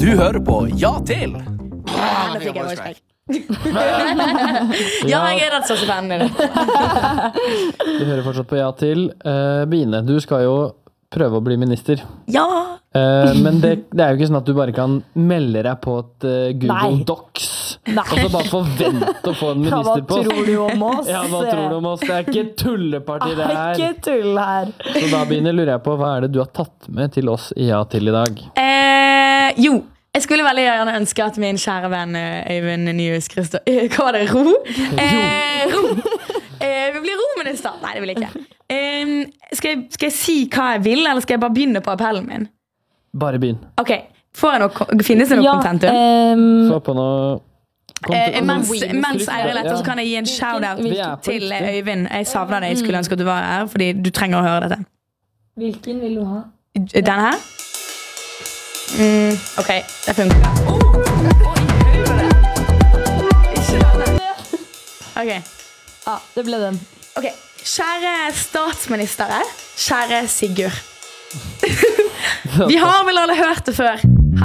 Du hører på Ja til. Nå fikk jeg voice. Ja, jeg rett så spennende. Du hører fortsatt på Ja til. Bine, du skal jo prøve å bli minister. Ja. Men det jo ikke sånn at du bare kan melde deg på et Google Docs. Og så bare forvente å få en ministerpost. Hva tror du om oss? Ja, hva tror du om oss? Det ikke tulleparti det her. Ikke tull her. Så da, Bine, lurer jeg på, hva det du har tatt med til oss i Ja til i dag? Jo, jeg skulle veldig gjerne ønske at min kjære venn Øyvind Nyhus hva var det? Ro? Vi blir rominister. Nei, det vil jeg ikke. Skal jeg si hva jeg vil, eller skal jeg bare begynne på appellen min? Bare begynn. Ok, finnes det noe contentum? Få på noe... Mens jeg leter, så kan jeg gi en shout-out til Øyvind. Jeg savner deg, jeg skulle ønske at du var her, fordi du trenger å høre dette. Hvilken vil du ha? Den her? Ok, det funker. Ok. Ja, det ble den. Ok, kjære statsministere, kjære Sigurd. Vi har vel alle hørt det før.